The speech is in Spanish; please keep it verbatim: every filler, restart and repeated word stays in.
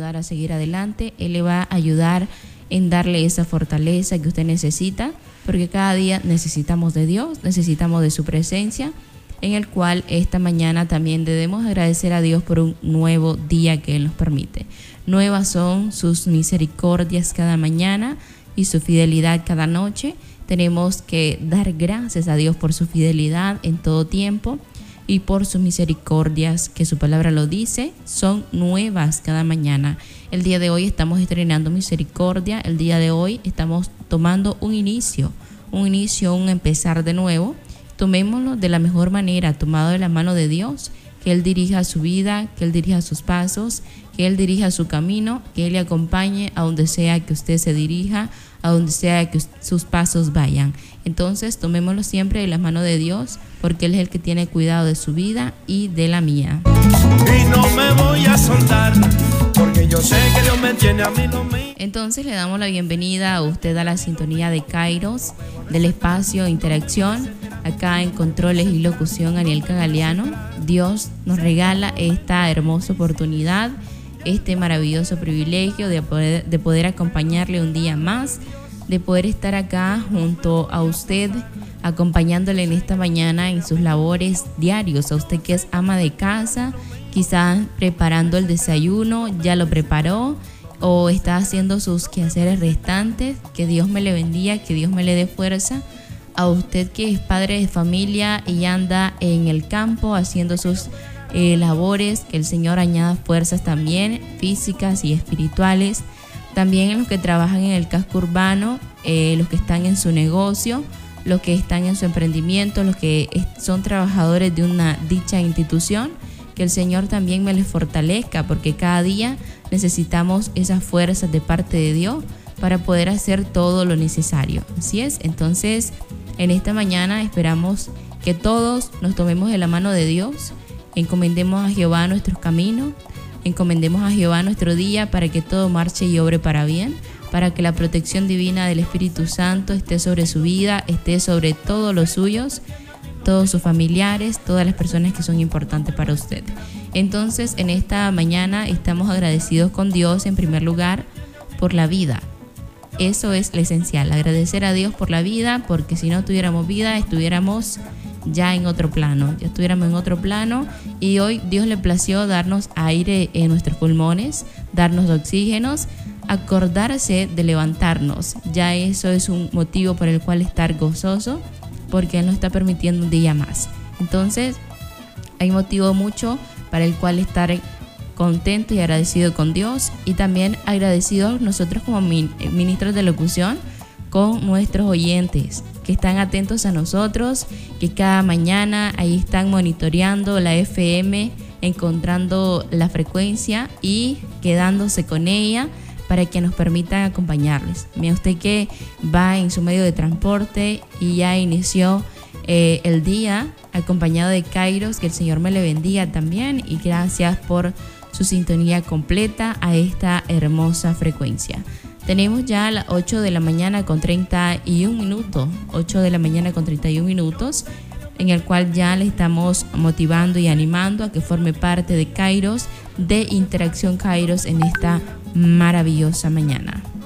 ayudar a seguir adelante, Él le va a ayudar en darle esa fortaleza que usted necesita, porque cada día necesitamos de Dios, necesitamos de su presencia, en el cual esta mañana también debemos agradecer a Dios por un nuevo día que Él nos permite. Nuevas son sus misericordias cada mañana y su fidelidad cada noche. Tenemos que dar gracias a Dios por su fidelidad en todo tiempo y por sus misericordias, que su palabra lo dice, son nuevas cada mañana. El día de hoy estamos estrenando misericordia, el día de hoy estamos tomando un inicio, un inicio, un empezar de nuevo. Tomémoslo de la mejor manera, tomado de la mano de Dios, que Él dirija su vida, que Él dirija sus pasos, que Él dirija su camino, que Él le acompañe a donde sea que usted se dirija, a donde sea que sus pasos vayan. Entonces, tomémoslo siempre de la mano de Dios, porque Él es el que tiene cuidado de su vida y de la mía. Y no me voy a soltar, porque yo sé que Dios me tiene a mí lo mío. Entonces, le damos la bienvenida a usted a la sintonía de Kairos, del espacio de interacción. Acá en controles y locución, Anielka Galeano. Dios nos regala esta hermosa oportunidad, este maravilloso privilegio de poder, de poder acompañarle un día más, de poder estar acá junto a usted, acompañándole en esta mañana en sus labores diarios. A usted que es ama de casa, quizás preparando el desayuno, ya lo preparó, o está haciendo sus quehaceres restantes. Que Dios me le bendiga, que Dios me le dé fuerza. A usted que es padre de familia y anda en el campo haciendo sus eh, labores, que el Señor añada fuerzas también físicas y espirituales. También los que trabajan en el casco urbano, eh, los que están en su negocio, los que están en su emprendimiento, los que son trabajadores de una dicha institución, que el Señor también me les fortalezca, porque cada día necesitamos esas fuerzas de parte de Dios para poder hacer todo lo necesario. Así es. Entonces, en esta mañana esperamos que todos nos tomemos de la mano de Dios, encomendemos a Jehová nuestros caminos, encomendemos a Jehová nuestro día para que todo marche y obre para bien, para que la protección divina del Espíritu Santo esté sobre su vida, esté sobre todos los suyos, todos sus familiares, todas las personas que son importantes para usted. Entonces, en esta mañana estamos agradecidos con Dios en primer lugar por la vida. Eso es lo esencial, agradecer a Dios por la vida, porque si no tuviéramos vida, estuviéramos ya en otro plano, ya estuviéramos en otro plano. Y hoy Dios le plació darnos aire en nuestros pulmones, darnos oxígenos, acordarse de levantarnos. Ya eso es un motivo por el cual estar gozoso, porque Él nos está permitiendo un día más. Entonces, hay motivo mucho para el cual estar contento y agradecido con Dios, y también agradecidos nosotros como ministros de locución con nuestros oyentes que están atentos a nosotros, que cada mañana ahí están monitoreando la F M, encontrando la frecuencia y quedándose con ella para que nos permitan acompañarles. Mira usted que va en su medio de transporte y ya inició eh, el día acompañado de Kairos, que el Señor me le bendiga también, y gracias por su sintonía completa a esta hermosa frecuencia. Tenemos ya las ocho de la mañana con treinta y un minutos, ocho de la mañana con treinta y un minutos, en el cual ya le estamos motivando y animando a que forme parte de Kairos, de Interacción Kairos en esta maravillosa mañana.